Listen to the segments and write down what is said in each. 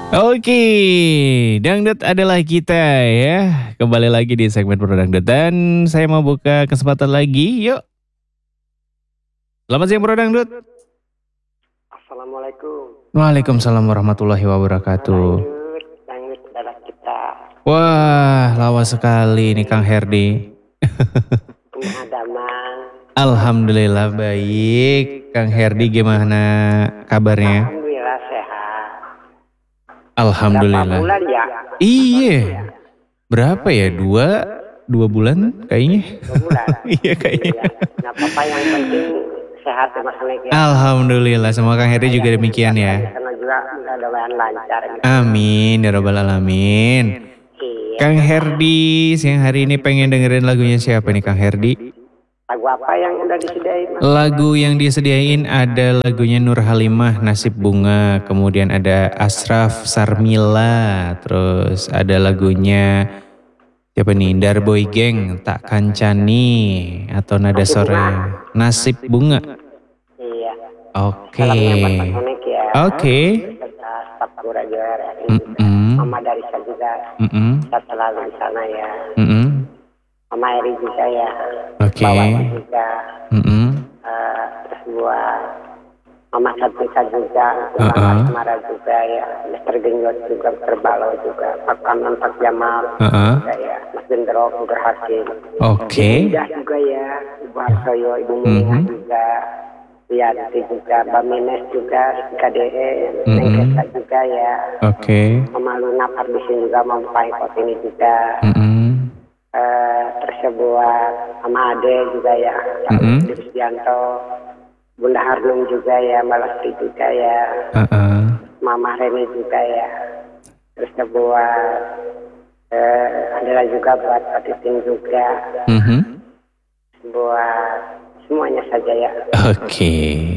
Oke, dangdut adalah kita ya. Kembali lagi di segmen Pro Dangdut dan saya mau buka kesempatan lagi. Yuk. Selamat siang Pro Dangdut. Assalamualaikum. Waalaikumsalam warahmatullahi wabarakatuh. Dangdut adalah kita. Wah, lawas sekali nih Kang Herdi. Pemadaman. Alhamdulillah baik. Kang Herdi gimana kabarnya? Alhamdulillah sehat. Alhamdulillah. Berapa bulan ya? Iya. Berapa ya? Dua bulan kayaknya. 2 bulan. Iya kayaknya. Nggak apa-apa, yang penting sehat ya Mas Nek ya. Alhamdulillah, semua Kang Herdi juga demikian ya. Karena juga mudah-mudahan lancar. Gitu. Amin ya robbal alamin. Iya. Kang Herdi, siang hari ini pengen dengerin lagunya siapa nih Kang Herdi? Lagu apa yang udah disediain Mas? Lagu yang disediain ada lagunya Nur Halimah Nasib Bunga, kemudian ada Ashraf Sarmila, terus ada lagunya siapa nih? Darboy Geng, Tak Kancani, atau Nada Sore, Nasib Bunga. Iya. Oke. Salamnya buat Mas Nek ya. Oke. Serta staf Radio RRI. Mama Darisa juga. Sehat selalu di sana ya. Mama Eri juga ya. Oke. Bawah juga. Terus buat Mama Satika juga. Mama Asmara juga ya. Mr. Genjot juga. Terbalo juga. Pak Kanan, Pak Jamal juga ya. Mas Gendro, Ibu Hakim. Oke. Ibu Indah juga ya. Ibu Harsoyo, Ibu Munah juga. Yanti juga. Mbak Mines juga. KDE. Neng Kesa juga ya. Oke. Mama Luna Pardisin juga. Mama Pak Ikot ini juga. Terus buat sama Ade juga ya, Dirsianto, Bunda Harnum juga ya, Mbak Lesti juga ya, Mama Reni juga ya. Terus buat adalah juga buat Patitin juga, buat semuanya saja ya. Oke.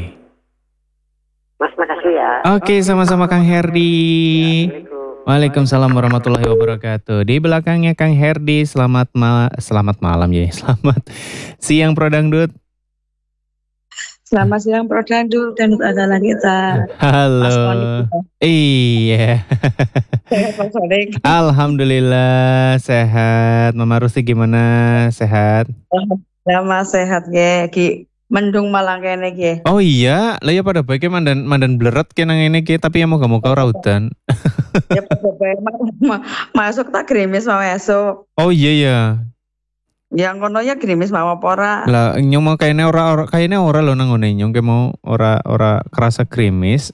Mas makasih ya. Oke, sama-sama Kang Herdi. Waalaikumsalam warahmatullahi wabarakatuh. Di belakangnya Kang Herdi, selamat malam ya, selamat siang Pro Dangdut. Selamat siang Pro Dangdut, Dangdut adalah kita. Halo. Iya. Sehat Mas Sodik. Alhamdulillah sehat. Mama Rusi gimana? Sehat? Sama sehat ya, Ki. Mendung malang kene ki. Oh iya, lah ya pada baiknya mandan bleret ke nang ini ki, tapi yang moga-moga ora udan. Ya pada baik masuk tak gerimis mau esok. Oh iya ya. Yang kono ya gerimis mau apa ora? Lah nyong mau kayaknya ora lo nang ngene nyong ke mau ora kerasa gerimis.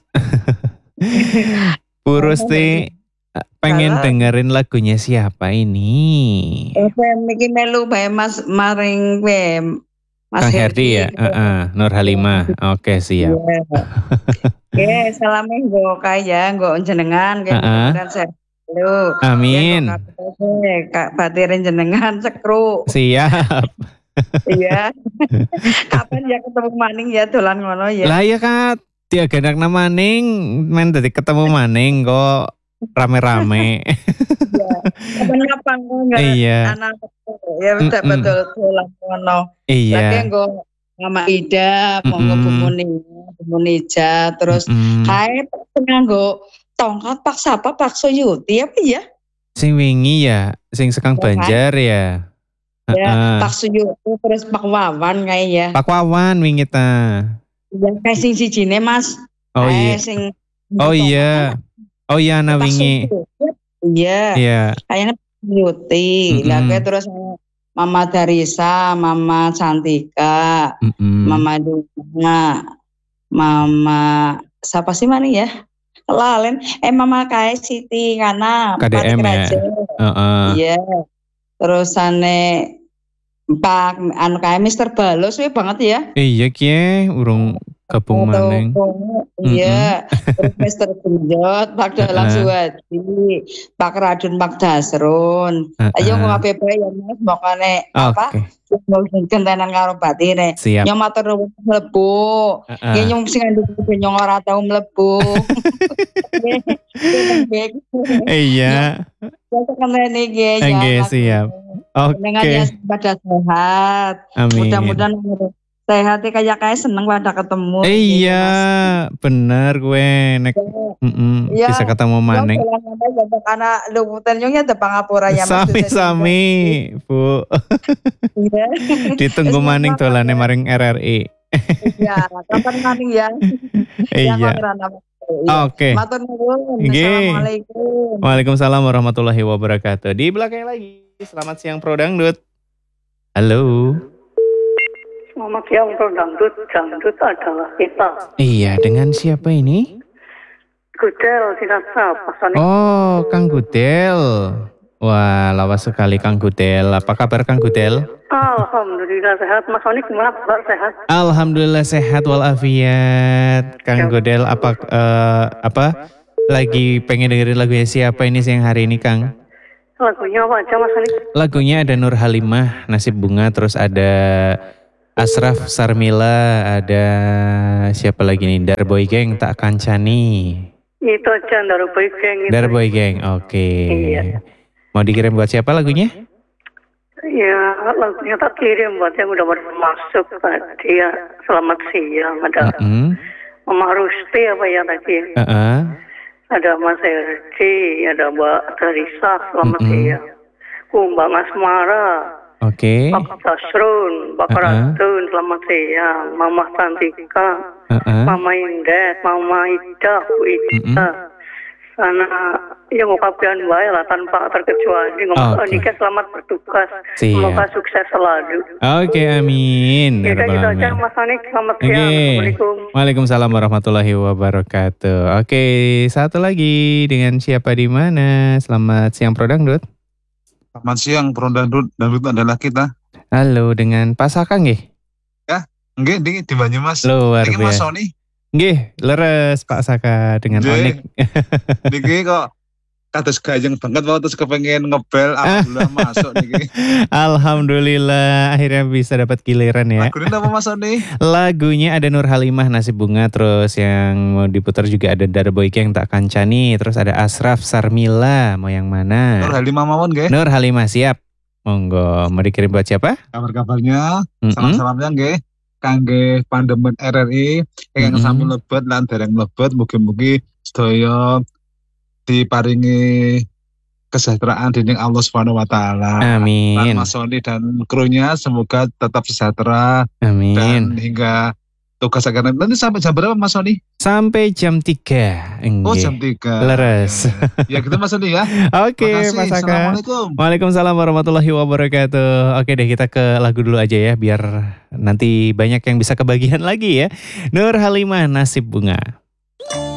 Purus pengen dengerin lagunya siapa ini? Miki melu bae Mas maring kowe. Kang Herdi ya? Nur Halimah. Oke, siap. Oke, salamnya nggo kaya, nggo jenengan kan saya. Halo. Amin. Kak batirin jenengan sekru. Siap. Iya. Kapan ya ketemu maning ya dolan ngono ya. Lah ya Kak, dia gendakna maning, men dadi ketemu maning kok rame-rame. Iya. Kapan-kapan enggak anak ya betul dolan ngono. Iya. Lagi nggo Mama Ida, monggo Bu Nija, terus kae nganggo tongkat paksa apa paksa Yuti apa ya? Sing wingi ya, sing sekang Banjar ya. Ya, Pak Suyuti terus Pak Wawan kayak ya. Pak Wawan wingi ta. Ya kayak sing sijine Mas. Oh iya. Oh iya. Oh iya ana wingi. Iya. Iya. Kayaknya Yuti. Lah terus Mama Darisa, Mama Cantika, Mama Duna, Mama siapa sih mana ya? Lalen. Mama kayak Siti karena KDM ya. Iya. Terus Pak anu kayak Mr. Balos banget ya. Iya kie urung gabung maneng. Iya. Terus Mr. Genjot, Pak Dalang Suwadi, Pak Radun, Pak Dasrun. Ayo kok apa ya Mas mokane apa? Mau kentenan karo batine. Nyong matur nuwun mlebu. Nggih nyong sing ngandung nyong ora tau mlebu. Iya. Kene iki ya. Nggih siap. Oke. Dengan pada sehat. Amin. Mudah-mudahan Sehatnya kayak seneng pada ketemu. Iya, bener gue nek ya, bisa ketemu maneng. Karena lu ternyunya ada pangapura ya Sami-sami, Bu. Iya. Ditunggu maning dolane maring RRI. Iya, kapan maning ya? Iya. Oke. Matur nuwun. Assalamualaikum. Waalaikumsalam warahmatullahi wabarakatuh. Di belakang lagi. Selamat siang Pro Dangdut. Halo. Selamat siang Pro Dangdut. Dangdut adalah kita. Iya, dengan siapa ini? Gudel Sinasa. Oh, Kang Gudel. Wah, lawas sekali Kang Gudel. Apa kabar Kang Gudel? Alhamdulillah sehat. Mas Soni gimana kabar, sehat? Alhamdulillah sehat walafiat. Kang Gudel apa lagi pengen dengerin lagunya siapa ini siang hari ini Kang? Lagunya apa aja Mas Soni? Lagunya ada Nur Halimah, Nasib Bunga, terus ada Ashraf Sarmila, ada siapa lagi nih? Darboy Gang, Tak Kancani. Itu aja Darboy Gang. Darboy Gang, oke. Iya. Mau dikirim buat siapa lagunya? Ya, lagunya tak kirim buat yang udah masuk tadi ya. Selamat siang. Ada Mama Rusti apa ya tadi? Ada Mas Erci, ada Mbak Teresa, selamat siang. Mbak Asmara. Oke. Pak Tasrun, Pak Ratun, selamat siang. Mama Santika, Mama Indah, Mama Ida, Bu Ida. Karena yang ngukapkan baik lah tanpa terkecuali. Nikah selamat bertugas. Semoga sukses selalu. Oke, amin. Ya gitu aja Mas Anik, selamat siang. Assalamualaikum. Waalaikumsalam warahmatullahi wabarakatuh. Oke, satu lagi dengan siapa di mana? Selamat siang Pro Dangdut. Selamat siang Pro Dangdut. Dangdut adalah kita. Halo, dengan Pak Saka nggih? Ya, nggih di Banyumas. Luar biasa. Mas Soni. Nggih, leres Pak Saka dengan Onik. Niki kok kados gayeng banget waktu terus kepengen ngebel, alhamdulillah masuk niki. Alhamdulillah akhirnya bisa dapat giliran ya. Lagunya apa Mas Soni? Lagunya ada Nur Halimah, Nasib Bunga, terus yang mau diputar juga ada Darboy Gang, Tak Kancani, terus ada Ashraf Sarmila, mau yang mana? Nur Halimah mawon nggih. Nur Halimah siap. Monggo, mau dikirim buat siapa? Kabar-kabarnya, salam-salamnya nggih. Kangge pandemen RRI ingkang sami lebet lan dereng lebet, mugi-mugi sedaya diparingi kesejahteraan dening Allah Subhanahu wa taala. Amin. Dan Mas Soni dan krunya semoga tetap sejahtera. Amin. Dan hingga tugas akan nanti sampai jam berapa Mas Soni? Sampai jam 3. Oh, jam 3. Leres. Ya gitu Mas Soni ya. Oke, Mas Saka. Assalamualaikum. Waalaikumsalam warahmatullahi wabarakatuh. Oke deh, kita ke lagu dulu aja ya biar nanti banyak yang bisa kebagian lagi ya. Nur Halimah, Nasib Bunga.